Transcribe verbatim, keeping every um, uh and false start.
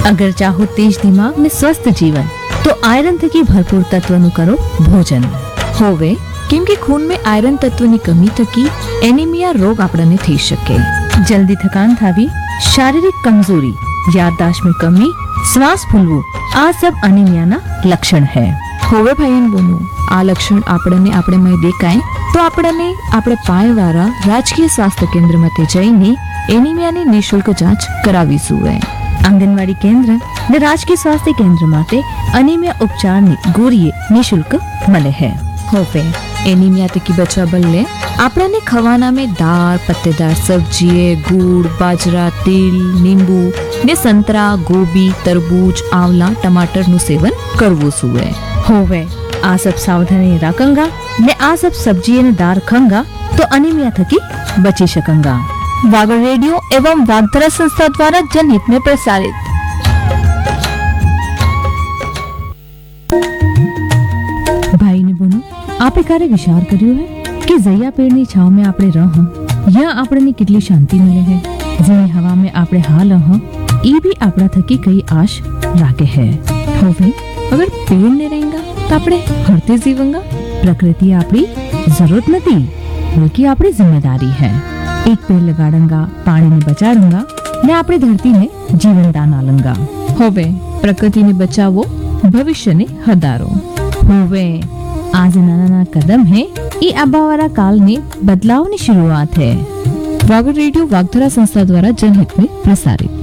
अगर चाहो तेज दिमाग ने स्वस्थ जीवन तो आयरन थकी भरपूर तत्वનું કરો ભોજન. હોવે કેમ કે ખૂનમાં આયરન તત્વની કમી થકી એનિમિયા રોગ આપણને થઈ શકે. जल्दी थकान थावी, शारीरिक कमजोरी, याददाश्त में कमी, श्वास फूलવું આ सब અનિમિયાના લક્ષણ है. હોવે ભાઈન બોનું આ લક્ષણ આપણને આપણે માં દેખાય તો આપણને આપણે પાયવાળા રાજકીય સ્વાસ્થ્ય કેન્દ્રમાં જઈને એનિમિયાની નિઃશુલ્ક જાંચ કરાવીશું. आंगनवाड़ी केंद्र ने राजकीय स्वास्थ्य केंद्र माटे अनीमिया उपचार ની ગોળીએ નિઃશુલ્ક મળે है. હોવે એનિમિયા થકી બચવા બદલે આપણને ખવાના में દાળ, પત્तेदार सब्जी, गुड़, बाजरा, तिल, नींबू ने संतरा, गोभी, तरबूज, आंवला, टमाटर નું સેવન કરવું સુએ. होवे आ सब सावधानी रखंगा ने आ सब सब्जी ने दाल खंगा तो अनीमिया थकी बची सकंगा. वागड़ रेडियो एवं वागधरा संस्था द्वारा जनहित में प्रसारित. भाई ने बोनो आपे क्यारे विचार कर्यो है कि जया पेड़नी छाव में आपणे रह या आपणे कितली शांति मिले है. जेनी हवा में आपणे हाल रह ई भी आपड़ा थकी कई आश राखे है. होवे अगर पेड़ ने रहेगा तो आपणे हरते जीवंगा. प्रकृति आपड़ी जरूरत नहीं बल्कि आपड़ी जिम्मेदारी है. एक पेड़ लगाड़ंगा, पानी ने बचाड़ूंगा ने आपड़ी धरती ने जीवन दान आलंगा. होवे प्रकृति ने बचावो भविष्य ने हदारो. होवे आज नाना नाना कदम है ये आबावारा काल ने बदलाव की शुरुआत है. वागड़ रेडियो वागधरा संस्था द्वारा जनहित में प्रसारित.